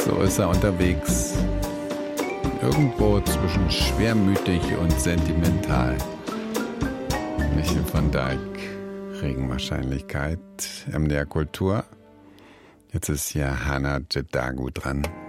So ist er unterwegs. Irgendwo zwischen schwermütig und sentimental. Michel van Dijk, Regenwahrscheinlichkeit, MDR Kultur. Jetzt ist hier Hannah Jedagu dran.